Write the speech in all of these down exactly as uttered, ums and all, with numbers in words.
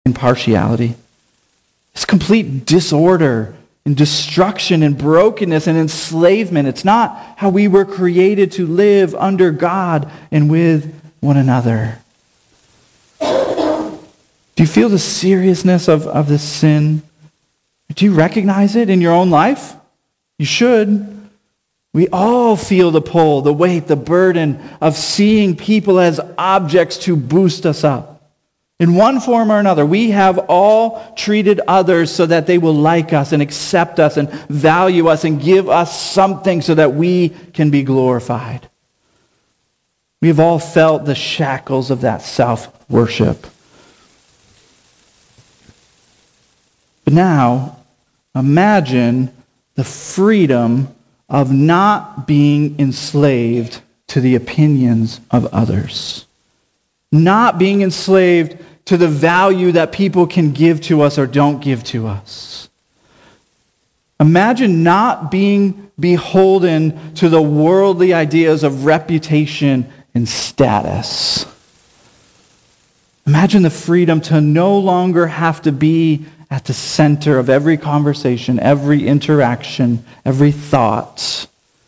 and partiality. It's complete disorder and destruction and brokenness and enslavement. It's not how we were created to live under God and with one another. Do you feel the seriousness of, of this sin? Do you recognize it in your own life? You should. We all feel the pull, the weight, the burden of seeing people as objects to boost us up. In one form or another, we have all treated others so that they will like us and accept us and value us and give us something so that we can be glorified. We have all felt the shackles of that self-worship. But now, imagine the freedom of not being enslaved to the opinions of others. Not being enslaved to the value that people can give to us or don't give to us. Imagine not being beholden to the worldly ideas of reputation and status. Imagine the freedom to no longer have to be at the center of every conversation, every interaction, every thought.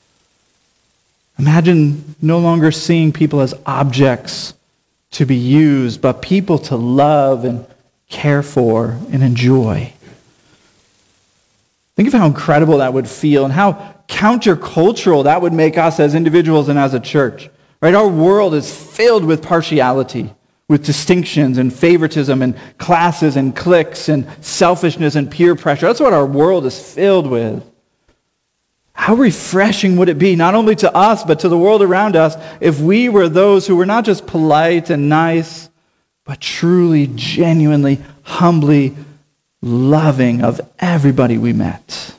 Imagine no longer seeing people as objects to be used, but people to love and care for and enjoy. Think of how incredible that would feel and how countercultural that would make us as individuals and as a church. Right? Our world is filled with partiality, with distinctions and favoritism and classes and cliques and selfishness and peer pressure. That's what our world is filled with. How refreshing would it be, not only to us, but to the world around us, if we were those who were not just polite and nice, but truly, genuinely, humbly loving of everybody we met.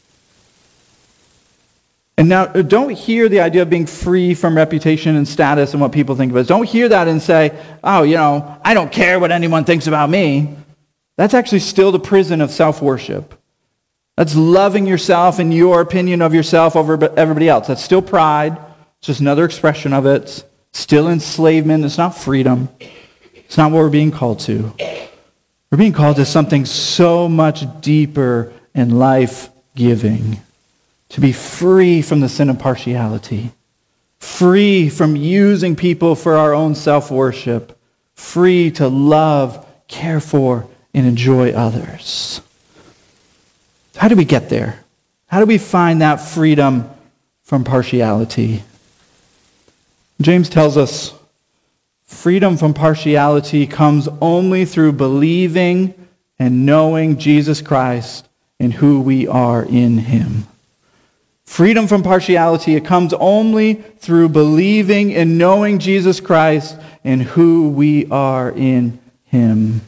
And now, don't hear the idea of being free from reputation and status and what people think of us. Don't hear that and say, oh, you know, I don't care what anyone thinks about me. That's actually still the prison of self-worship. That's loving yourself and your opinion of yourself over everybody else. That's still pride. It's just another expression of it. Still enslavement. It's not freedom. It's not what we're being called to. We're being called to something so much deeper and life-giving. To be free from the sin of partiality. Free from using people for our own self-worship. Free to love, care for, and enjoy others. How do we get there? How do we find that freedom from partiality? James tells us freedom from partiality comes only through believing and knowing Jesus Christ and who we are in Him. Freedom from partiality, it comes only through believing and knowing Jesus Christ and who we are in Him.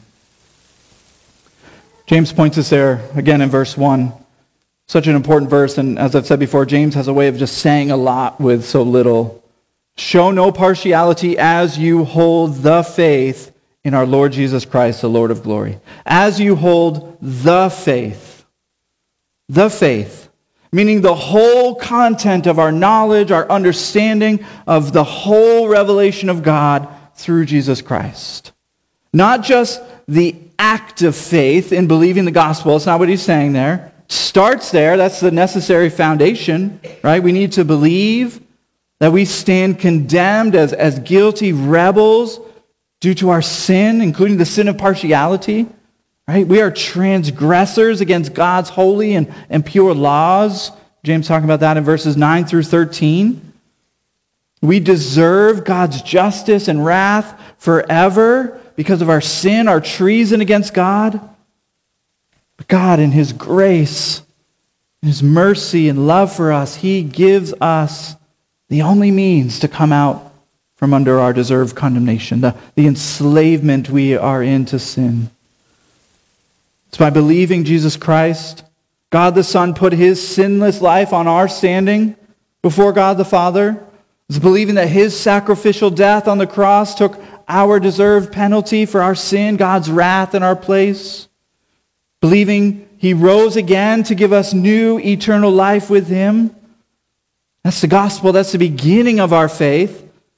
James points us there again in verse one. Such an important verse, and as I've said before, James has a way of just saying a lot with so little. Show no partiality as you hold the faith in our Lord Jesus Christ, the Lord of glory. As you hold the faith. The faith. Meaning the whole content of our knowledge, our understanding of the whole revelation of God through Jesus Christ. Not just the act of faith in believing the gospel. That's not what he's saying there. Starts there. That's the necessary foundation, right? We need to believe that we stand condemned as, as guilty rebels due to our sin, including the sin of partiality, right? We are transgressors against God's holy and, and pure laws. James talking about that in verses nine through thirteen. We deserve God's justice and wrath forever because of our sin, our treason against God. But God, in His grace, in His mercy and love for us, He gives us the only means to come out from under our deserved condemnation, the, the enslavement we are in to sin. It's by believing Jesus Christ. God the Son put His sinless life on our standing before God the Father. It's believing that His sacrificial death on the cross took our deserved penalty for our sin, God's wrath in our place. Believing He rose again to give us new eternal life with Him. That's the gospel. That's the beginning of our faith.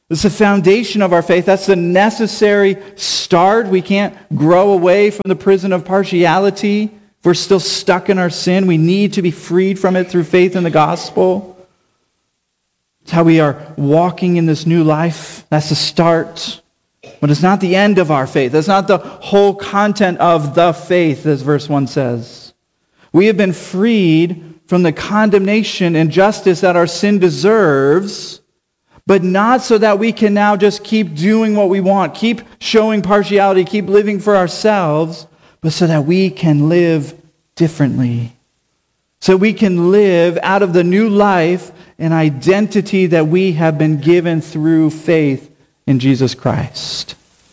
It's the foundation of our faith. That's the necessary start. We can't grow away from the prison of partiality. If we're still stuck in our sin, we need to be freed from it through faith in the gospel. It's how we are walking in this new life. That's the start. But it's not the end of our faith. That's not the whole content of the faith, as verse one says. We have been freed from the condemnation and justice that our sin deserves, but not so that we can now just keep doing what we want, keep showing partiality, keep living for ourselves, but so that we can live differently. So we can live out of the new life and identity that we have been given through faith in Jesus Christ.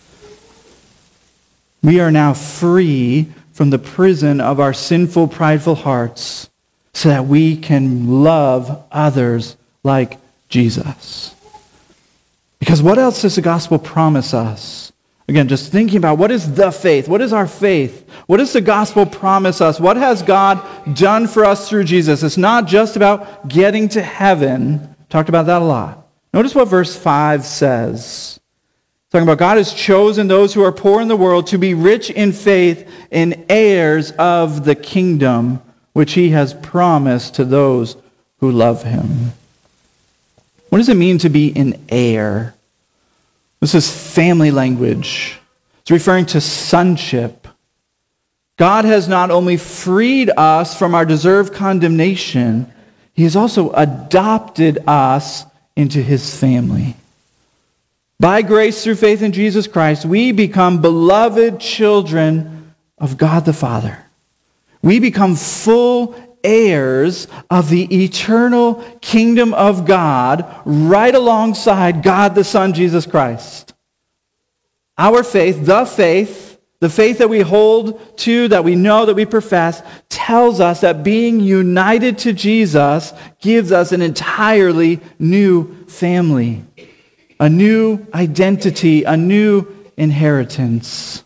We are now free from the prison of our sinful, prideful hearts so that we can love others like Jesus. Because what else does the gospel promise us? Again, just thinking about what is the faith? What is our faith? What does the gospel promise us? What has God done for us through Jesus? It's not just about getting to heaven. Talked about that a lot. Notice what verse five says. Talking about God has chosen those who are poor in the world to be rich in faith and heirs of the kingdom, which he has promised to those who love him. What does it mean to be an heir? This is family language. It's referring to sonship. God has not only freed us from our deserved condemnation, he has also adopted us into his family. By grace through faith in Jesus Christ, we become beloved children of God the Father. We become full heirs of the eternal kingdom of God right alongside God the Son, Jesus Christ. Our faith, the faith, the faith that we hold to, that we know, that we profess, tells us that being united to Jesus gives us an entirely new family, a new identity, a new inheritance.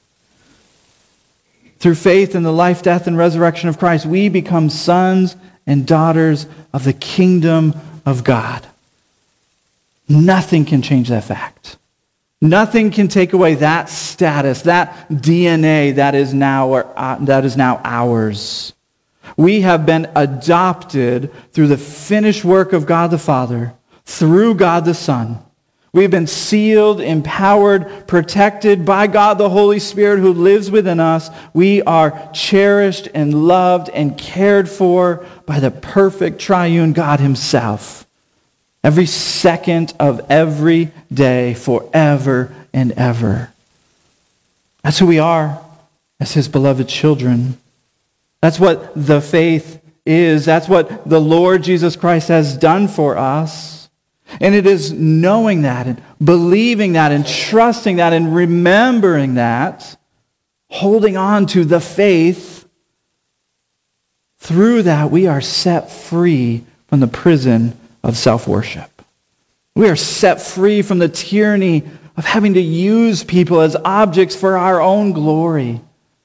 Through faith in the life, death, and resurrection of Christ, we become sons and daughters of the kingdom of God. Nothing can change that fact. Nothing can take away that status, that D N A that is now, uh, that is now ours. We have been adopted through the finished work of God the Father, through God the Son. We've been sealed, empowered, protected by God the Holy Spirit who lives within us. We are cherished and loved and cared for by the perfect triune God himself. Every second of every day, forever and ever. That's who we are as his beloved children. That's what the faith is. That's what the Lord Jesus Christ has done for us. And it is knowing that and believing that and trusting that and remembering that, holding on to the faith, through that we are set free from the prison of self-worship. We are set free from the tyranny of having to use people as objects for our own glory.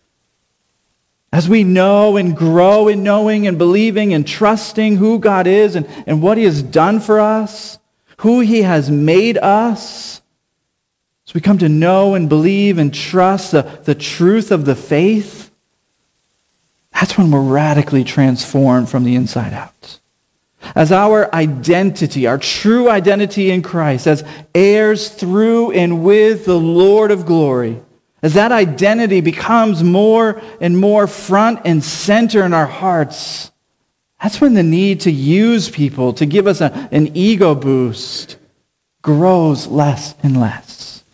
As we know and grow in knowing and believing and trusting who God is and, and what he has done for us, who he has made us, as we come to know and believe and trust the, the truth of the faith, that's when we're radically transformed from the inside out. As our identity, our true identity in Christ, as heirs through and with the Lord of glory, as that identity becomes more and more front and center in our hearts, that's when the need to use people to give us a, an ego boost grows less and less.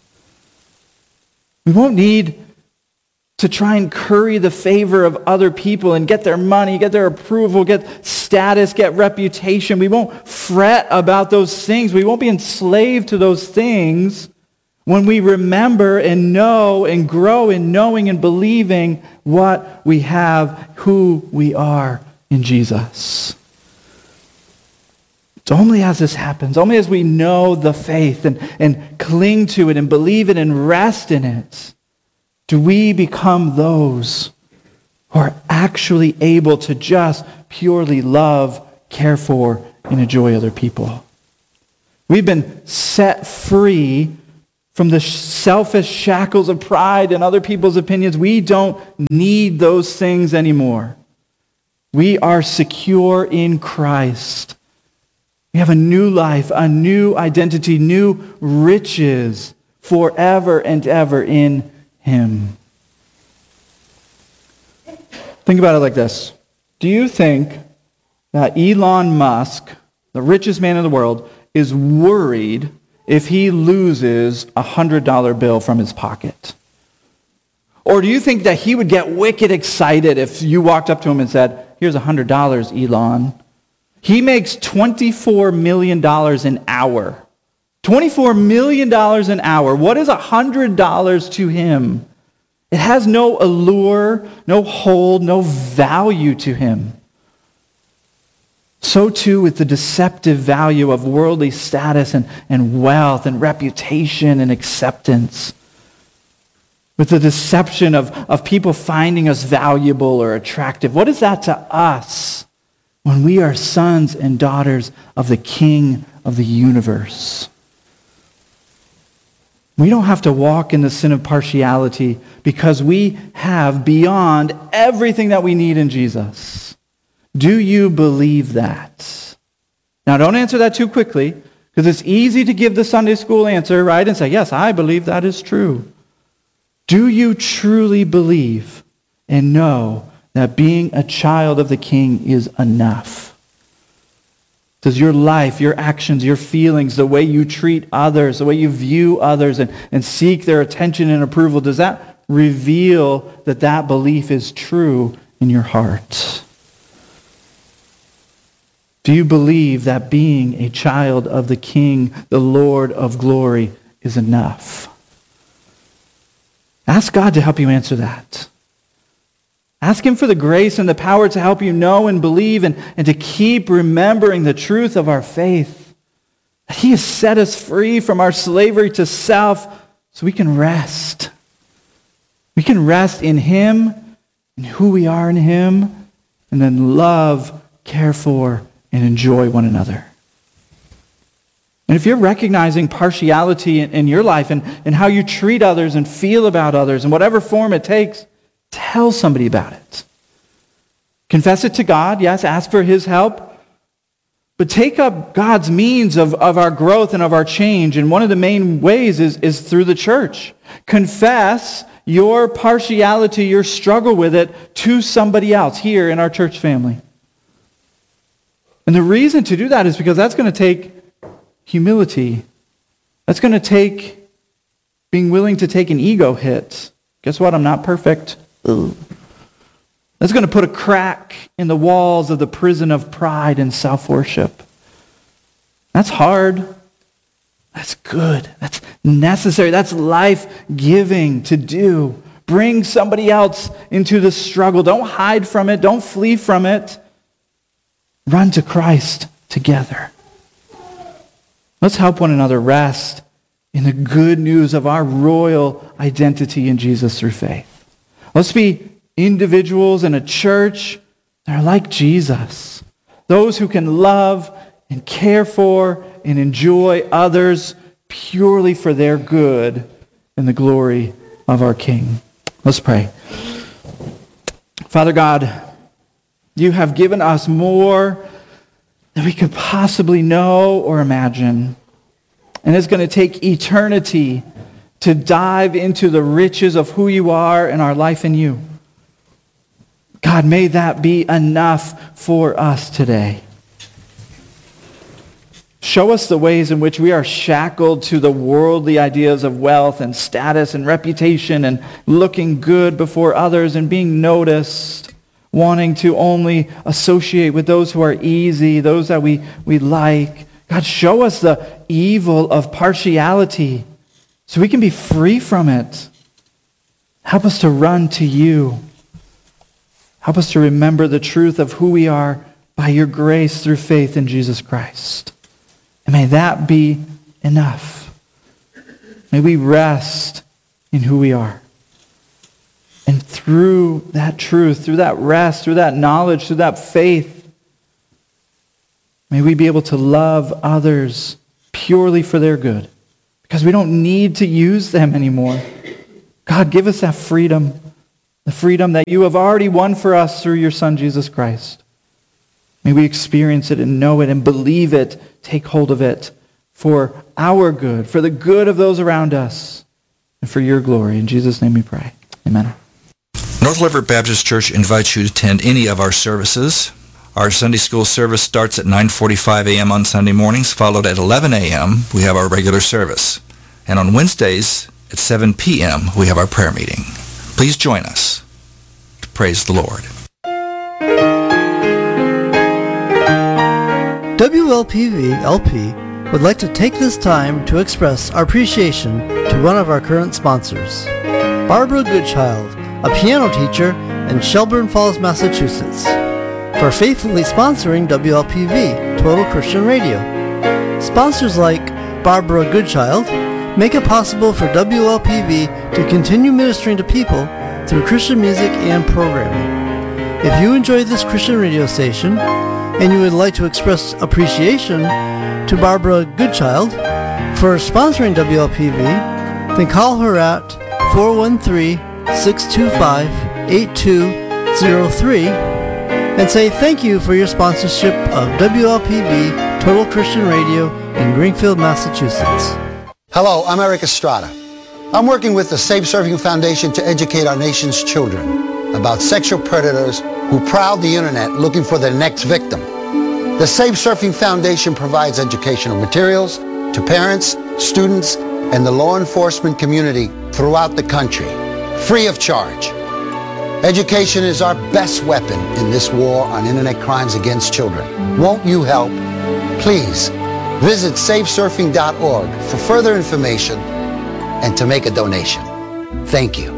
We won't need to try and curry the favor of other people and get their money, get their approval, get status, get reputation. We won't fret about those things. We won't be enslaved to those things when we remember and know and grow in knowing and believing what we have, who we are in Jesus. It's only as this happens, only as we know the faith and, and cling to it and believe it and rest in it, do we become those who are actually able to just purely love, care for, and enjoy other people. We've been set free from the selfish shackles of pride and other people's opinions. We don't need those things anymore. We are secure in Christ. We have a new life, a new identity, new riches forever and ever in Him. Think about it like this. Do you think that Elon Musk, the richest man in the world, is worried if he loses a one hundred dollar bill from his pocket? Or do you think that he would get wicked excited if you walked up to him and said, here's one hundred dollars, Elon? He makes twenty-four million dollars an hour. twenty-four million dollars an hour. What is one hundred dollars to him? It has no allure, no hold, no value to him. So too with the deceptive value of worldly status and, and wealth and reputation and acceptance. With the deception of, of people finding us valuable or attractive. What is that to us when we are sons and daughters of the King of the universe? We don't have to walk in the sin of partiality because we have beyond everything that we need in Jesus. Do you believe that? Now, don't answer that too quickly, because it's easy to give the Sunday school answer, right, and say, yes, I believe that is true. Do you truly believe and know that being a child of the King is enough? Does your life, your actions, your feelings, the way you treat others, the way you view others and, and seek their attention and approval, does that reveal that that belief is true in your heart? Do you believe that being a child of the King, the Lord of glory, is enough? Ask God to help you answer that. Ask Him for the grace and the power to help you know and believe and, and to keep remembering the truth of our faith. That He has set us free from our slavery to self so we can rest. We can rest in Him, in who we are in Him, and then love, care for, and enjoy one another. And if you're recognizing partiality in, in your life and, and how you treat others and feel about others in whatever form it takes, tell somebody about it. Confess it to God, yes, ask for His help. But take up God's means of, of our growth and of our change. And one of the main ways is, is through the church. Confess your partiality, your struggle with it, to somebody else here in our church family. And the reason to do that is because that's going to take humility. That's going to take being willing to take an ego hit. Guess what? I'm not perfect. Ugh. That's going to put a crack in the walls of the prison of pride and self-worship. That's hard. That's good. That's necessary. That's life-giving to do. Bring somebody else into the struggle. Don't hide from it. Don't flee from it. Run to Christ together. Let's help one another rest in the good news of our royal identity in Jesus through faith. Let's be individuals in a church that are like Jesus. Those who can love and care for and enjoy others purely for their good and the glory of our King. Let's pray. Father God, You have given us more than we could possibly know or imagine. And it's going to take eternity to dive into the riches of who You are and our life in You. God, may that be enough for us today. Show us the ways in which we are shackled to the worldly ideas of wealth and status and reputation and looking good before others and being noticed, wanting to only associate with those who are easy, those that we, we like. God, show us the evil of partiality so we can be free from it. Help us to run to You. Help us to remember the truth of who we are by Your grace through faith in Jesus Christ. And may that be enough. May we rest in who we are. And through that truth, through that rest, through that knowledge, through that faith, may we be able to love others purely for their good, because we don't need to use them anymore. God, give us that freedom, the freedom that you have already won for us through your Son, Jesus Christ. May we experience it and know it and believe it, take hold of it for our good, for the good of those around us, and for your glory. In Jesus' name we pray. Amen. North Leverett Baptist Church invites you to attend any of our services. Our Sunday school service starts at nine forty-five a.m. on Sunday mornings, followed at eleven a.m. we have our regular service. And on Wednesdays at seven p.m. we have our prayer meeting. Please join us. Praise the Lord. W L P V L P would like to take this time to express our appreciation to one of our current sponsors, Barbara Goodchild, a piano teacher in Shelburne Falls, Massachusetts, for faithfully sponsoring W L P V, Total Christian Radio. Sponsors like Barbara Goodchild make it possible for W L P V to continue ministering to people through Christian music and programming. If you enjoy this Christian radio station and you would like to express appreciation to Barbara Goodchild for sponsoring W L P V, then call her at four one three, six two five, eight two zero three and say thank you for your sponsorship of W L P V Total Christian Radio in Greenfield, Massachusetts. Hello, I'm Eric Estrada. I'm working with the Safe Surfing Foundation to educate our nation's children about sexual predators who prowl the internet looking for their next victim. The Safe Surfing Foundation provides educational materials to parents, students, and the law enforcement community throughout the country, free of charge. Education is our best weapon in this war on internet crimes against children. Won't you help? Please visit safe surfing dot org for further information and to make a donation. Thank you.